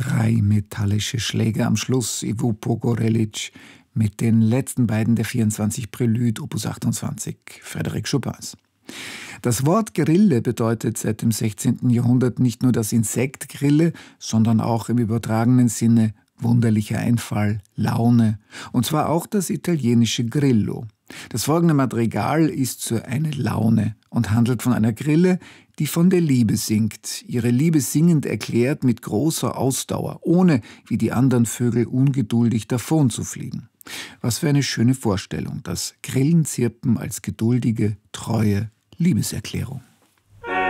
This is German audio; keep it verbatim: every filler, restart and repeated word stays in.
Drei metallische Schläge am Schluss, Ivo Pogorelic, mit den letzten beiden der vierundzwanzig Prelude, Opus achtundzwanzig, Frédéric Chopins. Das Wort Grille bedeutet seit dem sechzehnten Jahrhundert nicht nur das Insekt Grille, sondern auch im übertragenen Sinne wunderlicher Einfall, Laune, und zwar auch das italienische Grillo. Das folgende Madrigal ist so eine Laune und handelt von einer Grille, die von der Liebe singt, ihre Liebe singend erklärt mit großer Ausdauer, ohne wie die anderen Vögel ungeduldig davon zu fliegen. Was für eine schöne Vorstellung, das Grillenzirpen als geduldige, treue Liebeserklärung.